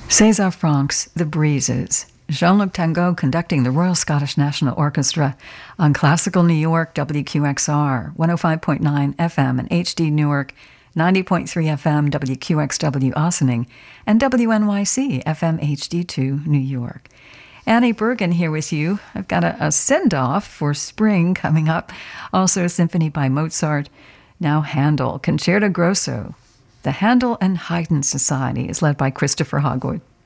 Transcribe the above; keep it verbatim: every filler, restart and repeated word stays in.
César Franck's The Breezes. Jean-Luc Tango conducting the Royal Scottish National Orchestra on Classical New York, W Q X R, one oh five point nine F M and H D Newark, ninety point three F M, W Q X W Ossining, and W N Y C F M H D two New York. Annie Bergen here with you. I've got a, a send-off for spring coming up. Also a symphony by Mozart. Now Handel, Concerto Grosso. The Handel and Haydn Society is led by Christopher Hogwood.